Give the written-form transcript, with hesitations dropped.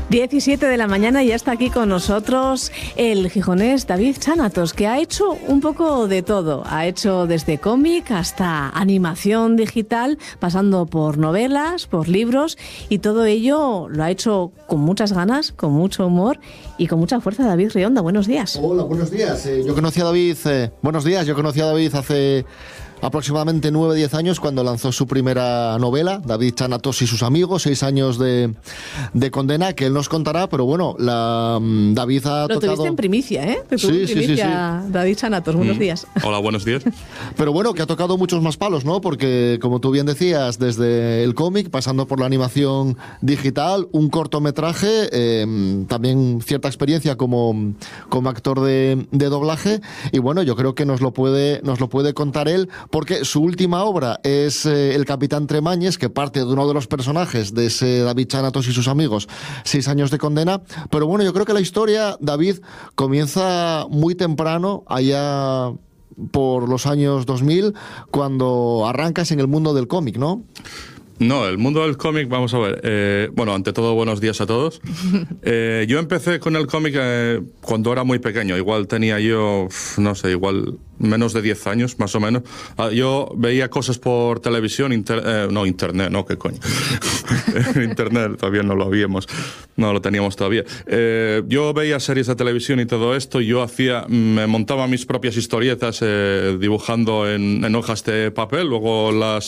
17 de la mañana y ya está aquí con nosotros el gijonés David Chánatos, que ha hecho un poco de todo. Ha hecho desde cómic hasta animación digital, pasando por novelas, por libros, y todo ello lo ha hecho con muchas ganas, con mucho humor y con mucha fuerza. David Rionda, buenos días. Hola, buenos días. Yo conocí a David, buenos días, yo conocí a David hace aproximadamente 9-10 años cuando lanzó su primera novela, David Chánatos y sus amigos, 6 años de condena, que él nos contará, pero bueno, David ha tocado... Lo tuviste en primicia, ¿eh? Te tuvo en primicia, sí. David Chánatos, buenos días. Hola, buenos días. Pero bueno, que ha tocado muchos más palos, ¿no? Porque, como tú bien decías, desde el cómic, pasando por la animación digital, un cortometraje, también cierta experiencia como actor de doblaje, y bueno, yo creo que nos lo puede contar él, porque su última obra es El Capitán Tremañes, que parte de uno de los personajes de ese David Chánatos y sus amigos, 6 años de condena. Pero bueno, yo creo que la historia, David, comienza muy temprano, allá por los años 2000, cuando arrancas en el mundo del cómic, ¿no? No, el mundo del cómic, vamos a ver. Bueno, ante todo, buenos días a todos. Yo empecé con el cómic cuando era muy pequeño. Igual tenía yo, no sé, igual menos de 10 años, más o menos. Yo veía cosas por televisión, internet, no, qué coño. Internet todavía no lo habíamos, no lo teníamos todavía. Yo veía series de televisión y todo esto. Yo me montaba mis propias historietas dibujando en hojas de papel, luego las